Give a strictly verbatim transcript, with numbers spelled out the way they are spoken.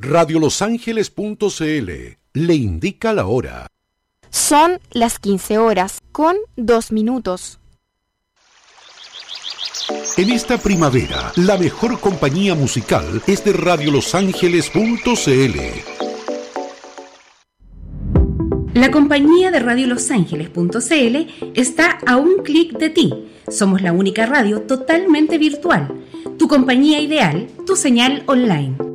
radio los ángeles punto c l le indica la hora. Son las quince horas con dos minutos. En esta primavera, la mejor compañía musical es de radio los ángeles punto c l. La compañía de Radio Los Ángeles punto c l está a un clic de ti. Somos la única radio totalmente virtual. Tu compañía ideal, tu señal online.